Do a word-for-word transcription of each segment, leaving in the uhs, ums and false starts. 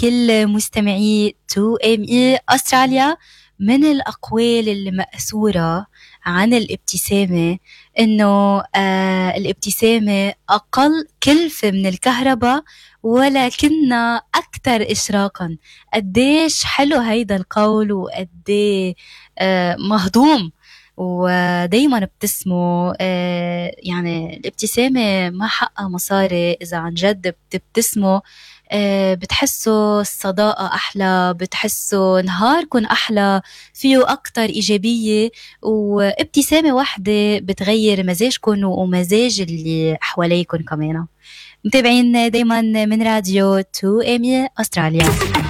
لكل مستمعي تو إم إي أستراليا. من الأقوال المأثورة عن الابتسامة إنه آه الابتسامة أقل كلفة من الكهرباء ولكنها أكثر إشراقاً. قديش حلو هيدا القول وقديه آه مهضوم ودايما ابتسموا. آه يعني الابتسامة ما حقها مصاري. إذا عن جد بتبتسموا آه بتحسوا الصداقة أحلى، بتحسوا نهاركن أحلى، فيه أكتر إيجابية، وابتسامة واحدة بتغير مزاجكن ومزاج اللي حواليكن كمان. متابعين دايما من راديو تو إم إي أستراليا.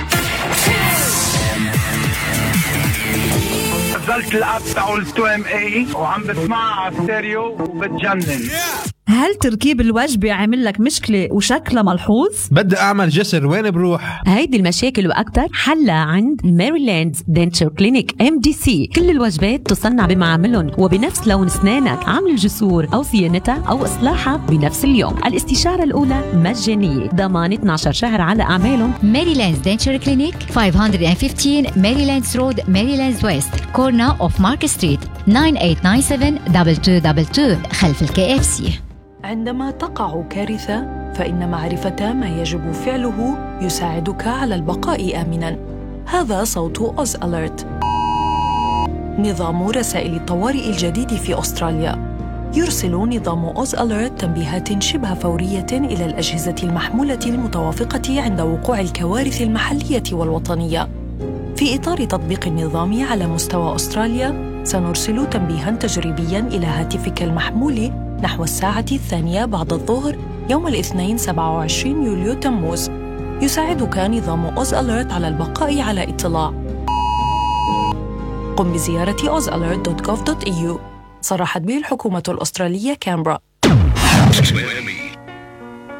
نزلت الاب تاع تو إم إي وعم بسمعها على ستيريو وبتجنن. هل تركيب الوجبة عامل لك مشكلة وشكلها ملحوظ؟ بدي أعمل جسر، وين بروح؟ هيدي المشاكل وأكتر حلها عند ميريلاند دنتشر كلينيك إم دي سي. كل الوجبات تصنع بمعاملهم وبنفس لون أسنانك، عمل الجسور أو صيانتها أو إصلاحها بنفس اليوم. الاستشارة الأولى مجانية، ضمان اثنا عشر شهر على أعمالهم. ميريلاند دنتشر كلينيك خمسمية وخمستاشر ميريلاند رود، ميريلاند ويست، كورنا أوف مارك ستريت، تسعة ثمانية تسعة سبعة اثنين اثنين اثنين اثنين خلف الكي اف سي. عندما تقع كارثة فإن معرفة ما يجب فعله يساعدك على البقاء آمناً. هذا صوت أوز أليرت، نظام رسائل الطوارئ الجديد في أستراليا. يرسل نظام أوز أليرت تنبيهات شبه فورية إلى الأجهزة المحمولة المتوافقة عند وقوع الكوارث المحلية والوطنية. في إطار تطبيق النظام على مستوى أستراليا، سنرسل تنبيهاً تجريبياً إلى هاتفك المحمول نحو الساعة الثانية بعد الظهر يوم الاثنين سبعة وعشرين يوليو تموز. يساعدك نظام أوز أليرت على البقاء على اطلاع. قم بزيارة أوز أليرت دوت جوف دوت إي يو. صرحت به الحكومة الأسترالية كامبرا.